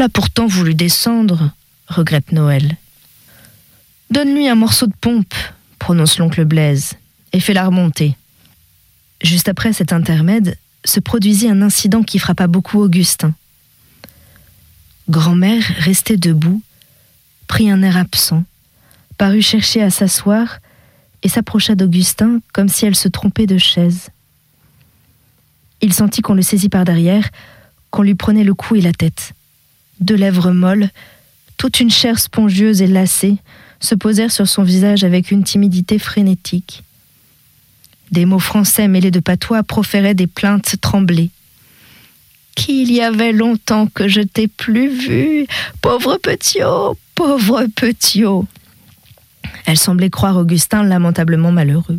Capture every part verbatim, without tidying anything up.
a pourtant voulu descendre, regrette Noël. Donne-lui un morceau de pompe, prononce l'oncle Blaise, et fais-la remonter. Juste après cet intermède, se produisit un incident qui frappa beaucoup Augustin. Grand-mère, restée debout, prit un air absent, parut chercher à s'asseoir et s'approcha d'Augustin comme si elle se trompait de chaise. Il sentit qu'on le saisit par derrière, qu'on lui prenait le cou et la tête. Deux lèvres molles, toute une chair spongieuse et lassée, se posèrent sur son visage avec une timidité frénétique. Des mots français mêlés de patois proféraient des plaintes tremblées. « Qu'il y avait longtemps que je t'ai plus vu, pauvre Petiot, pauvre Petiot !» Elle semblait croire Augustin lamentablement malheureux.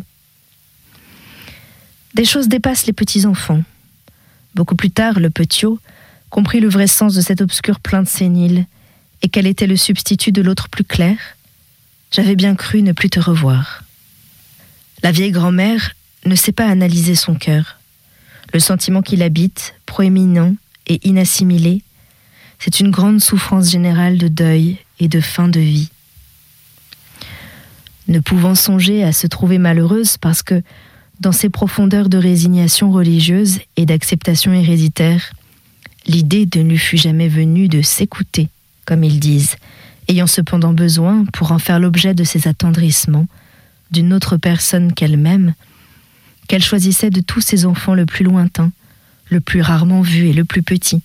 Des choses dépassent les petits-enfants. Beaucoup plus tard, le Petiot comprit le vrai sens de cette obscure plainte sénile et quel était le substitut de l'autre plus clair. « J'avais bien cru ne plus te revoir. » La vieille grand-mère ne sait pas analyser son cœur. Le sentiment qui l'habite, proéminent et inassimilé, c'est une grande souffrance générale de deuil et de fin de vie. Ne pouvant songer à se trouver malheureuse parce que, dans ces profondeurs de résignation religieuse et d'acceptation héréditaire, l'idée ne lui fût jamais venue de s'écouter, comme ils disent, ayant cependant besoin, pour en faire l'objet de ses attendrissements, d'une autre personne qu'elle-même, qu'elle choisissait de tous ses enfants le plus lointain, le plus rarement vu et le plus petit.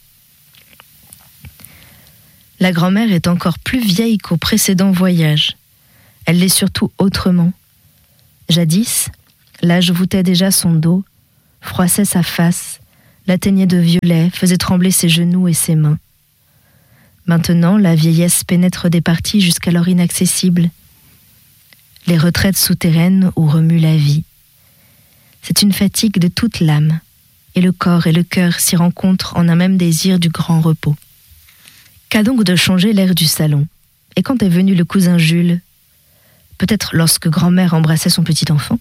La grand-mère est encore plus vieille qu'au précédent voyage. Elle l'est surtout autrement. Jadis, l'âge voûtait déjà son dos, froissait sa face, la teignait de violet, faisait trembler ses genoux et ses mains. Maintenant, la vieillesse pénètre des parties jusqu'alors inaccessibles, les retraites souterraines où remue la vie. C'est une fatigue de toute l'âme, et le corps et le cœur s'y rencontrent en un même désir du grand repos. Qu'a donc de changer l'air du salon? Et quand est venu le cousin Jules? Peut-être lorsque grand-mère embrassait son petit enfant?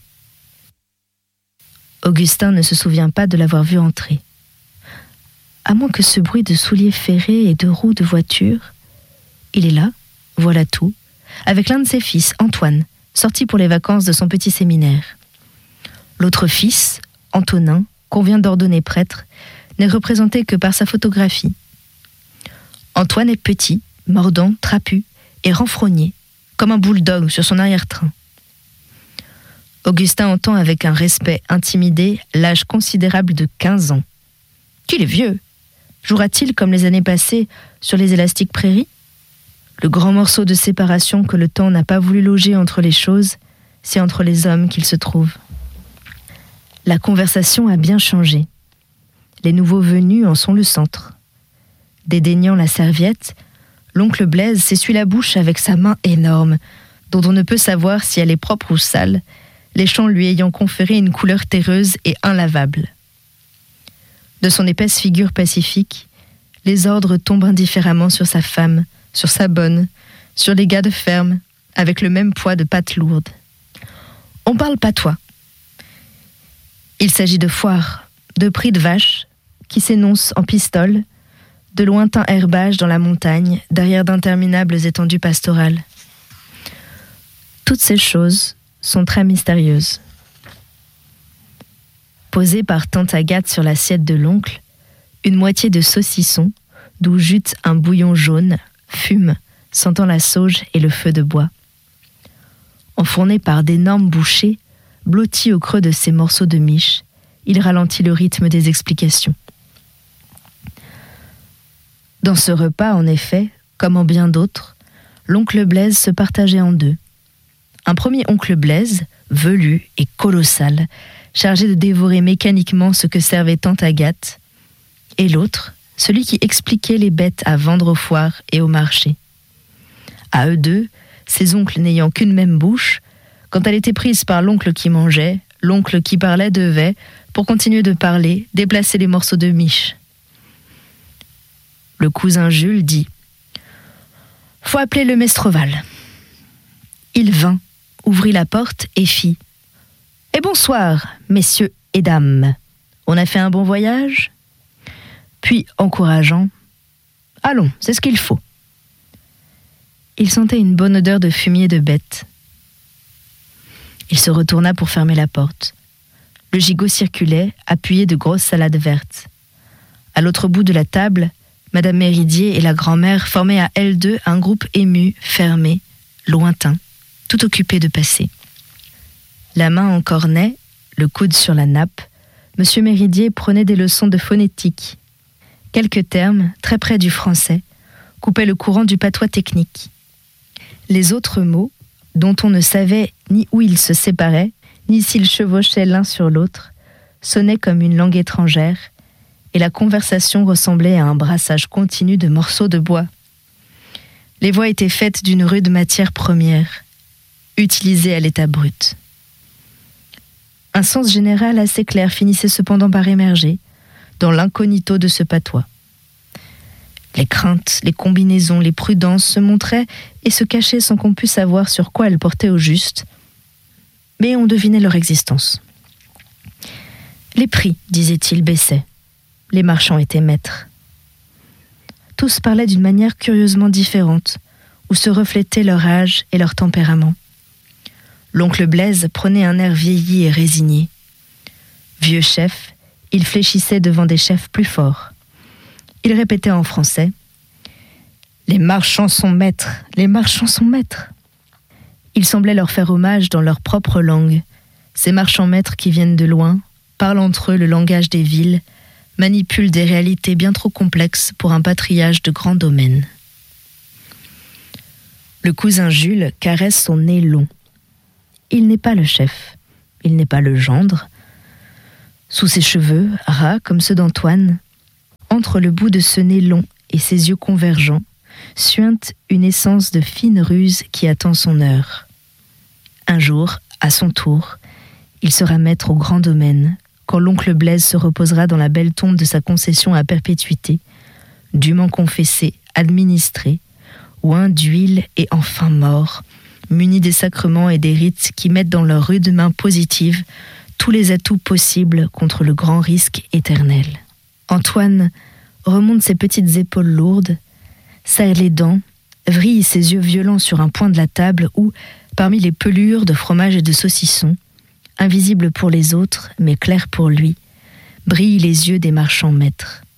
Augustin ne se souvient pas de l'avoir vu entrer. À moins que ce bruit de souliers ferrés et de roues de voiture, il est là, voilà tout, avec l'un de ses fils, Antoine, sorti pour les vacances de son petit séminaire. L'autre fils, Antonin, qu'on vient d'ordonner prêtre, n'est représenté que par sa photographie. Antoine est petit, mordant, trapu et renfrogné, comme un bulldog sur son arrière-train. Augustin entend avec un respect intimidé l'âge considérable de quinze ans. Qu'il est vieux! Jouera-t-il comme les années passées sur les élastiques prairies? Le grand morceau de séparation que le temps n'a pas voulu loger entre les choses, c'est entre les hommes qu'il se trouve. La conversation a bien changé. Les nouveaux venus en sont le centre. Dédaignant la serviette, l'oncle Blaise s'essuie la bouche avec sa main énorme, dont on ne peut savoir si elle est propre ou sale, les champs lui ayant conféré une couleur terreuse et inlavable. De son épaisse figure pacifique, les ordres tombent indifféremment sur sa femme, sur sa bonne, sur les gars de ferme, avec le même poids de pattes lourdes. On parle patois. Il s'agit de foires, de prix de vaches, qui s'énoncent en pistoles, de lointains herbages dans la montagne, derrière d'interminables étendues pastorales. Toutes ces choses sont très mystérieuses. Posée par tante Agathe sur l'assiette de l'oncle, une moitié de saucisson, d'où jute un bouillon jaune, fume, sentant la sauge et le feu de bois. Enfourné par d'énormes bouchées, blotti au creux de ces morceaux de miche, il ralentit le rythme des explications. Dans ce repas, en effet, comme en bien d'autres, l'oncle Blaise se partageait en deux. Un premier oncle Blaise, velu et colossal, chargé de dévorer mécaniquement ce que servait tante Agathe, et l'autre, celui qui expliquait les bêtes à vendre aux foires et au marché. À eux deux, ces oncles n'ayant qu'une même bouche, quand elle était prise par l'oncle qui mangeait, l'oncle qui parlait devait, pour continuer de parler, déplacer les morceaux de miche. Le cousin Jules dit « Faut appeler le Mestreval ». Il vint, ouvrit la porte et fit « Et bonsoir, messieurs et dames. On a fait un bon voyage ?» Puis, encourageant Allons, c'est ce qu'il faut. Il sentait une bonne odeur de fumier de bête. Il se retourna pour fermer la porte. Le gigot circulait, appuyé de grosses salades vertes. À l'autre bout de la table, Madame Méridier et la grand-mère formaient à elles deux un groupe ému, fermé, lointain, tout occupé de passer. La main en cornet, le coude sur la nappe, Monsieur Méridier prenait des leçons de phonétique. Quelques termes, très près du français, coupaient le courant du patois technique. Les autres mots, dont on ne savait ni où ils se séparaient, ni s'ils chevauchaient l'un sur l'autre, sonnaient comme une langue étrangère, et la conversation ressemblait à un brassage continu de morceaux de bois. Les voix étaient faites d'une rude matière première, utilisée à l'état brut. Un sens général assez clair finissait cependant par émerger, dans l'incognito de ce patois. Les craintes, les combinaisons, les prudences se montraient et se cachaient sans qu'on pût savoir sur quoi elles portaient au juste, mais on devinait leur existence. Les prix, disait-il, baissaient. Les marchands étaient maîtres. Tous parlaient d'une manière curieusement différente, où se reflétaient leur âge et leur tempérament. L'oncle Blaise prenait un air vieilli et résigné. Vieux chef, il fléchissait devant des chefs plus forts. Il répétait en français « Les marchands sont maîtres, les marchands sont maîtres !» Il semblait leur faire hommage dans leur propre langue, ces marchands maîtres qui viennent de loin, parlent entre eux le langage des villes, manipulent des réalités bien trop complexes pour un patriage de grands domaines. Le cousin Jules caresse son nez long. Il n'est pas le chef, il n'est pas le gendre. Sous ses cheveux, ras comme ceux d'Antoine, entre le bout de ce nez long et ses yeux convergents, suinte une essence de fine ruse qui attend son heure. Un jour, à son tour, il sera maître au grand domaine, quand l'oncle Blaise se reposera dans la belle tombe de sa concession à perpétuité, dûment confessé, administré, oint d'huile et enfin mort, muni des sacrements et des rites qui mettent dans leurs rudes mains positives tous les atouts possibles contre le grand risque éternel. Antoine remonte ses petites épaules lourdes, serre les dents, vrille ses yeux violents sur un point de la table où, parmi les pelures de fromage et de saucisson, invisibles pour les autres mais clairs pour lui, brillent les yeux des marchands maîtres.